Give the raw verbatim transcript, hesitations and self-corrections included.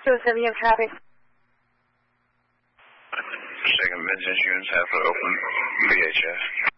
two seven, you have traffic. Second Vincent units have open V H F.